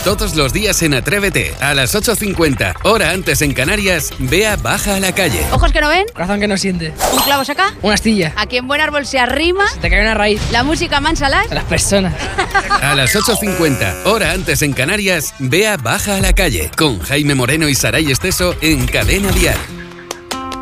Todos los días en Atrévete, a las 8:50, hora antes en Canarias, Bea baja a la calle. Ojos que no ven. Corazón que no siente. Un clavo saca. Una astilla. Aquí en Buen Árbol se arrima. Te cae una raíz. La música mansa las. A las personas. A las 8:50, hora antes en Canarias, Bea baja a la calle, con Jaime Moreno y Saray Esteso en Cadena Dial.